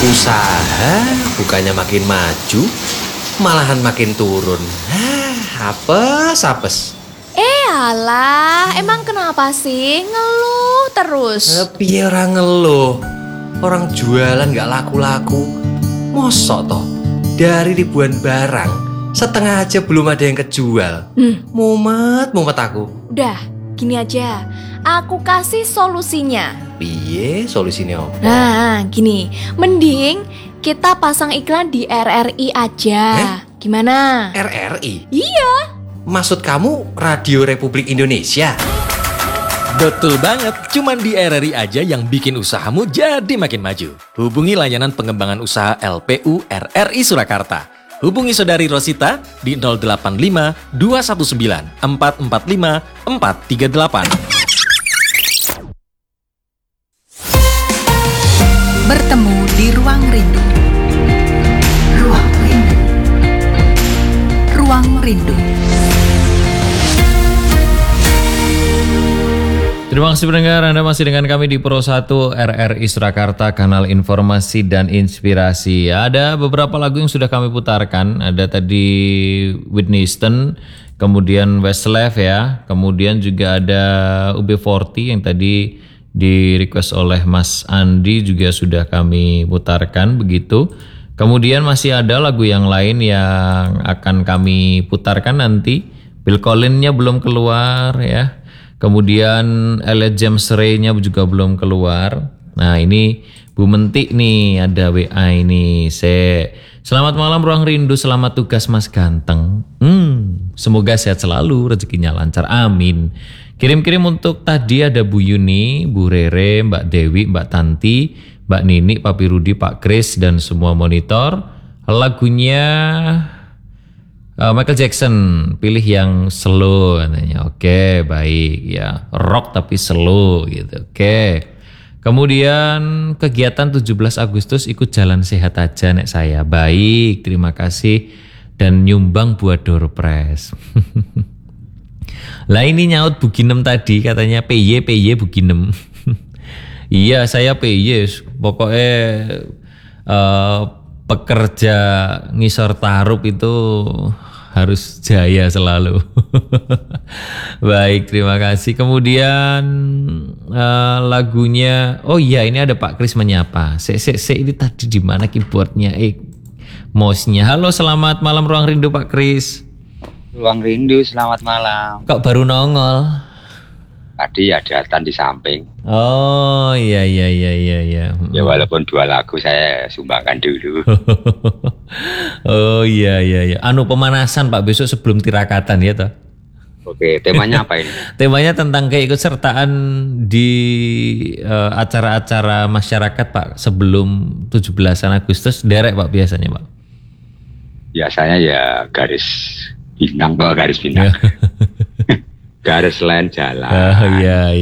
Usaha bukannya makin maju, malahan makin turun. Apes. Alah, emang kenapa sih ngeluh terus? Piye orang ngeluh? Orang jualan gak laku-laku. Mosok toh, dari ribuan barang, setengah aja belum ada yang kejual. Mumet aku. Udah, gini aja. Aku kasih solusinya. Piye solusinya? Nah, gini. Mending kita pasang iklan di RRI aja. Gimana? RRI? Iya. Maksud kamu Radio Republik Indonesia? Betul banget, cuman di RRI aja yang bikin usahamu jadi makin maju. Hubungi layanan pengembangan usaha LPU RRI Surakarta. Hubungi Saudari Rosita di 085 219 445 438. Bertemu di Ruang Rindu. Ruang Rindu. Ruang Rindu. Terima kasih pendengar, Anda masih dengan kami di Pro 1 RRI Surakarta, kanal informasi dan inspirasi. Ada beberapa lagu yang sudah kami putarkan. Ada tadi Whitney Houston, kemudian Westlife ya, kemudian juga ada UB40 yang tadi di request oleh Mas Andi juga sudah kami putarkan begitu. Kemudian masih ada lagu yang lain yang akan kami putarkan nanti. Bill Collins-nya belum keluar ya. Kemudian Elliot James Ray-nya juga belum keluar. Nah ini Bu Mentik nih ada WA ini. Selamat malam Ruang Rindu, selamat tugas Mas Ganteng. Semoga sehat selalu, rezekinya lancar, amin. Kirim-kirim untuk tadi ada Bu Yuni, Bu Rere, Mbak Dewi, Mbak Tanti, Mbak Nini, Papi Rudi, Pak Kris dan semua monitor. Lagunya Michael Jackson, pilih yang slow katanya. Oke, baik ya. Rock tapi slow gitu. Oke. Kemudian kegiatan 17 Agustus ikut jalan sehat aja nek saya. Baik, terima kasih dan nyumbang buat door press. Lah ini nyaut Buginem tadi katanya PY Buginem. Iya, saya PY. Pokoknya pekerja ngisor tarup itu harus jaya selalu. Baik, terima kasih. Kemudian lagunya, oh iya ini ada Pak Kris menyapa. Ini tadi di mana keyboardnya? Mouse-nya. Halo, selamat malam Ruang Rindu Pak Kris. Ruang Rindu, selamat malam. Kok baru nongol? Tadi ada Tan di samping. Oh iya. Ya walaupun 2 lagu saya sumbangkan dulu. Oh iya. Anu pemanasan Pak besok sebelum tirakatan ya toh. Oke, temanya apa ini? Temanya tentang keikutsertaan di acara-acara masyarakat Pak sebelum 17 Agustus derek Pak biasanya Pak. Biasanya ya garis bintang. Garis lain jalan. Iya.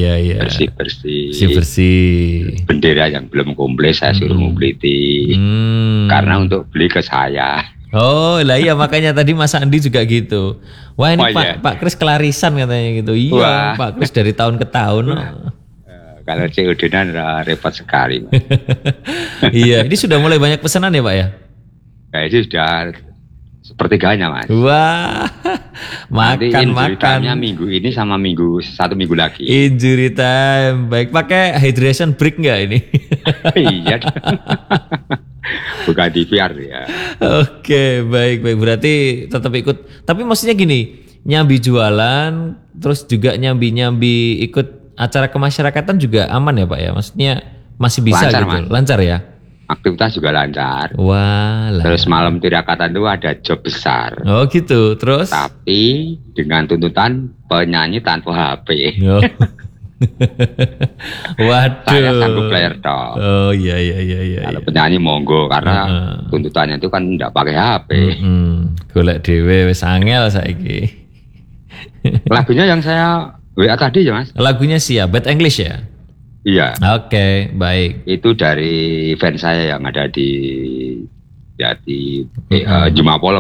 Bersih. Bendera yang belum komplit saya suruh ngumpuliti. Karena untuk beli ke saya. Oh lah iya makanya tadi Mas Andi juga gitu. Wah ini Pak Kris kelarisan katanya gitu. Iya. Wah. Pak Kris dari tahun ke tahun. Kalau COD-nan repot sekali. Iya, ini sudah mulai banyak pesanan ya Pak ya? Kayaknya sudah sepertiganya Mas. Wah, makan. Minggu ini sama satu minggu lagi. Injury time. Baik, pakai hydration break nggak ini? Iya. Bukan di VR ya. Oke, baik. Berarti tetap ikut. Tapi maksudnya gini, nyambi jualan, terus juga nyambi ikut acara kemasyarakatan juga aman ya Pak ya? Maksudnya masih bisa lancar, gitu, Mas. Lancar ya? Aktivitas juga lancar. Wah. Terus malam tirakatan itu ada job besar. Oh gitu. Terus? Tapi dengan tuntutan penyanyi tanpa HP. Oh. Waduh. Saya sanggup player toh. Oh iya. Kalau penyanyi monggo karena tuntutannya itu kan tidak pakai HP. Golek dhewe wis angel saiki. Lagunya yang saya WA tadi ya Mas. Lagunya siap, Bad English ya? Iya. Oke, baik. Itu dari fans saya yang ada di Jumapolo